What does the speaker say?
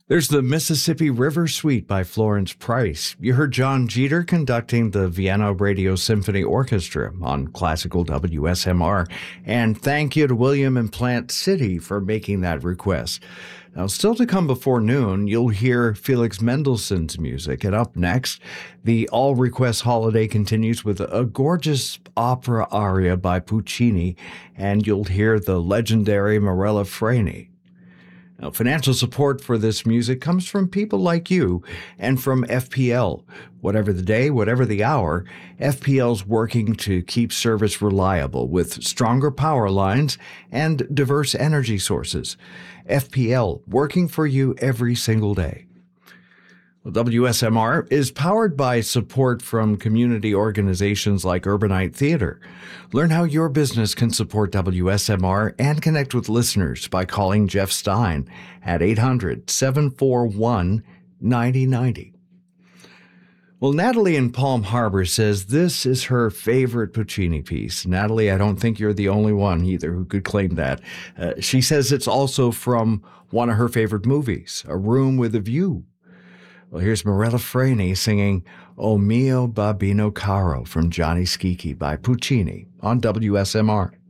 There's the Mississippi River Suite by Florence Price. You heard John Jeter conducting the Vienna Radio Symphony Orchestra on classical WSMR. And thank you to William and Plant City for making that request. Now, still to come before noon, you'll hear Felix Mendelssohn's music. And up next, the All Request Holiday continues with a gorgeous opera aria by Puccini. And you'll hear the legendary Morella Freni. Now, financial support for this music comes from people like you and from FPL. Whatever the day, whatever the hour, FPL's working to keep service reliable with stronger power lines and diverse energy sources. FPL, working for you every single day. Well, WSMR is powered by support from community organizations like Urbanite Theater. Learn how your business can support WSMR and connect with listeners by calling Jeff Stein at 800-741-9090. Well, Natalie in Palm Harbor says this is her favorite Puccini piece. Natalie, I don't think you're the only one either who could claim that. She says it's also from one of her favorite movies, A Room with a View. Well, here's Morella Freni singing O Mio Babbino Caro from Gianni Schicchi by Puccini on WSMR.